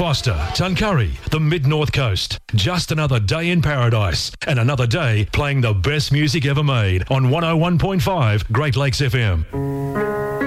Foster, Tuncurry, the Mid-North Coast. Just another day in paradise and another day playing the best music ever made on 101.5 Great Lakes FM.